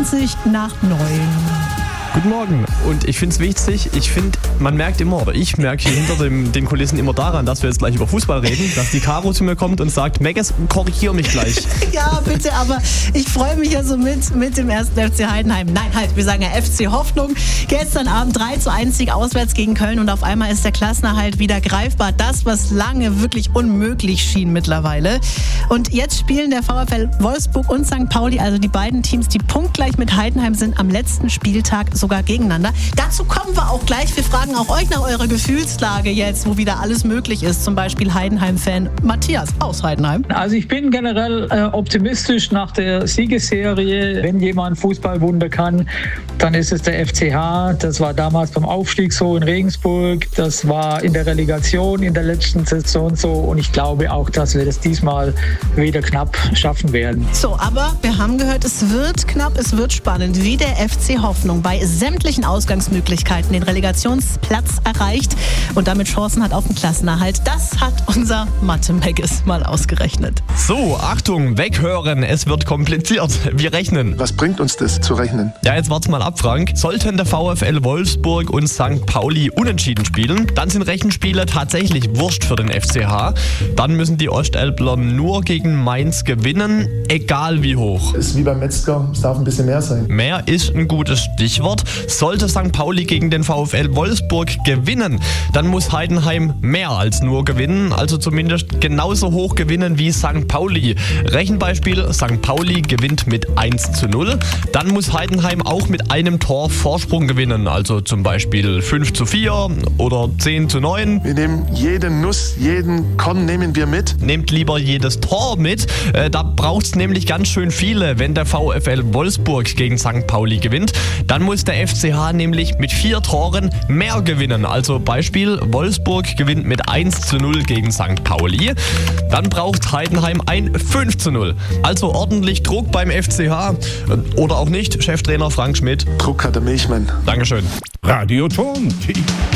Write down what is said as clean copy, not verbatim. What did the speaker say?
20:20. Guten Morgen. Und ich finde es wichtig, man merkt immer, oder ich merke hinter den Kulissen immer daran, dass wir jetzt gleich über Fußball reden, dass die Caro zu mir kommt und sagt, Megges, korrigier mich gleich. Ja, bitte, aber ich freue mich ja so mit dem 1. FC Heidenheim. Nein, halt, wir sagen ja FC Hoffnung. Gestern Abend 3:1 Sieg auswärts gegen Köln und auf einmal ist der Klassenerhalt wieder greifbar. Das, was lange wirklich unmöglich schien mittlerweile. Und jetzt spielen der VfL Wolfsburg und St. Pauli, also die beiden Teams, die punktgleich mit Heidenheim sind, am letzten Spieltag sogar gegeneinander. Dazu kommen wir auch gleich. Wir fragen auch euch nach eurer Gefühlslage jetzt, wo wieder alles möglich ist. Zum Beispiel Heidenheim-Fan Matthias aus Heidenheim. Also ich bin generell optimistisch nach der Siegesserie. Wenn jemand Fußballwunder kann, dann ist es der FCH. Das war damals beim Aufstieg so in Regensburg. Das war in der Relegation in der letzten Saison so. Und ich glaube auch, dass wir das diesmal wieder knapp schaffen werden. So, aber wir haben gehört, es wird knapp, es wird spannend. Wie der FC Hoffnung bei sämtlichen Ausgangsmöglichkeiten den Relegationsplatz erreicht und damit Chancen hat auf den Klassenerhalt. Das hat unser Mathe-Megges mal ausgerechnet. So, Achtung, weghören, es wird kompliziert. Wir rechnen. Was bringt uns das zu rechnen? Ja, jetzt wart's mal ab, Frank. Sollten der VfL Wolfsburg und St. Pauli unentschieden spielen, dann sind Rechenspiele tatsächlich wurscht für den FCH. Dann müssen die Ostelbler nur gegen Mainz gewinnen, egal wie hoch. Ist wie beim Metzger, es darf ein bisschen mehr sein. Mehr ist ein gutes Stichwort. Sollte St. Pauli gegen den VfL Wolfsburg gewinnen, dann muss Heidenheim mehr als nur gewinnen, also zumindest genauso hoch gewinnen wie St. Pauli. Rechenbeispiel, St. Pauli gewinnt mit 1:0, dann muss Heidenheim auch mit einem Tor Vorsprung gewinnen, also zum Beispiel 5:4 oder 10:9. Wir nehmen jede Nuss, jeden Korn nehmen wir mit. Nehmt lieber jedes Tor mit, da braucht es nämlich ganz schön viele, wenn der VfL Wolfsburg gegen St. Pauli gewinnt. Dann muss der FCH nämlich mit 4 Toren mehr gewinnen. Also Beispiel, Wolfsburg gewinnt mit 1:0 gegen St. Pauli. Dann braucht Heidenheim ein 5:0. Also ordentlich Druck beim FCH. Oder auch nicht, Cheftrainer Frank Schmidt. Druck hat der Milchmann. Dankeschön. Radio Ton.